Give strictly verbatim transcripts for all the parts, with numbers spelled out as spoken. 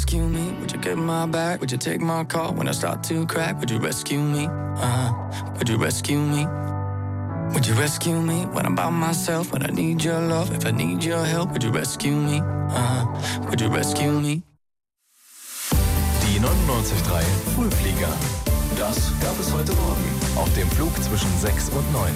rescue me? Would you get my back? Would you take my call when I start to crack? Would you rescue me? Uh-huh. Would you rescue me? Would you rescue me when I'm by myself? When I need your love, if I need your help, would you rescue me? Uh-huh. Would you rescue me? Die neunundneunzig Komma drei Frühflieger. Das gab es heute Morgen auf dem Flug zwischen sechs und neun.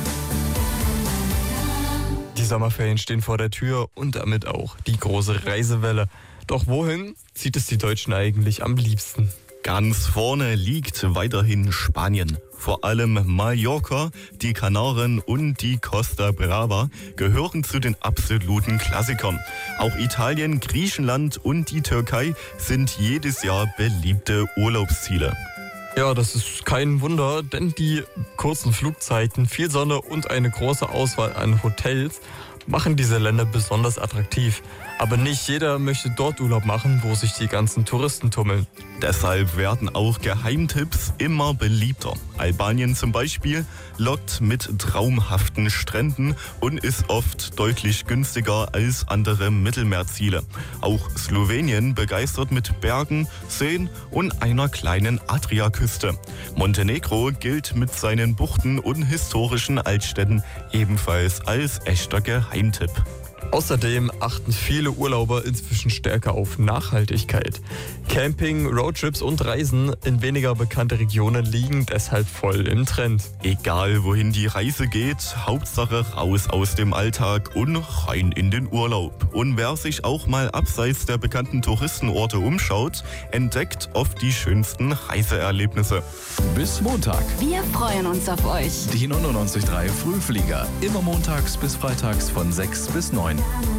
Die Sommerferien stehen vor der Tür und damit auch die große Reisewelle. Doch wohin zieht es die Deutschen eigentlich am liebsten? Ganz vorne liegt weiterhin Spanien. Vor allem Mallorca, die Kanaren und die Costa Brava gehören zu den absoluten Klassikern. Auch Italien, Griechenland und die Türkei sind jedes Jahr beliebte Urlaubsziele. Ja, das ist kein Wunder, denn die kurzen Flugzeiten, viel Sonne und eine große Auswahl an Hotels machen diese Länder besonders attraktiv. Aber nicht jeder möchte dort Urlaub machen, wo sich die ganzen Touristen tummeln. Deshalb werden auch Geheimtipps immer beliebter. Albanien zum Beispiel lockt mit traumhaften Stränden und ist oft deutlich günstiger als andere Mittelmeerziele. Auch Slowenien begeistert mit Bergen, Seen und einer kleinen Adriaküste. Montenegro gilt mit seinen Buchten und historischen Altstädten ebenfalls als echter Geheimtipp. Außerdem achten viele Urlauber inzwischen stärker auf Nachhaltigkeit. Camping, Roadtrips und Reisen in weniger bekannte Regionen liegen deshalb voll im Trend. Egal wohin die Reise geht, Hauptsache raus aus dem Alltag und rein in den Urlaub. Und wer sich auch mal abseits der bekannten Touristenorte umschaut, entdeckt oft die schönsten Reiseerlebnisse. Bis Montag. Wir freuen uns auf euch. Die neunundneunzig Komma drei Frühflieger. Immer montags bis freitags von sechs bis neun.